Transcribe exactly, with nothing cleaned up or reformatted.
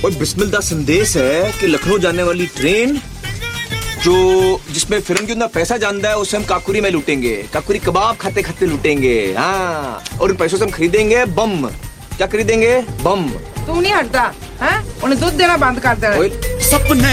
और बिस्मिल्लाह संदेश है कि लखनऊ जाने वाली ट्रेन जो जिसमें फिरंगी उतना पैसा जानता है उसे हम काकुरी में लूटेंगे, काकुरी कबाब खाते खाते लूटेंगे। हाँ, और उन पैसों से हम खरीदेंगे बम। क्या खरीदेंगे? बम। तू नहीं हटता है? उन्हें दूध देना बंद कर देना। सपने